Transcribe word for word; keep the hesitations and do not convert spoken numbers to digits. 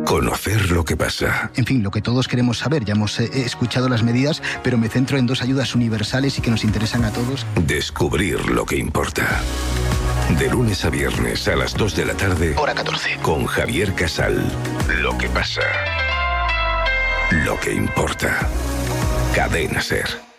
Conocer lo que pasa. En fin, lo que todos queremos saber. Ya hemos eh, escuchado las medidas, pero me centro en dos ayudas universales y que nos interesan a todos. Descubrir lo que importa. De lunes a viernes a las dos de la tarde. Hora catorce. Con Javier Casal. Lo que pasa. Lo que importa. Cadena SER.